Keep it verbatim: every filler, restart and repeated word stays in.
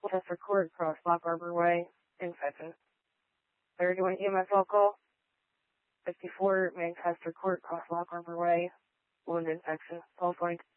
Chester Court, across Lock Harbor Way, infection. thirty-one E M S all call. fifty-four Manchester Court, across Lock Harbor Way, wound infection. twelve point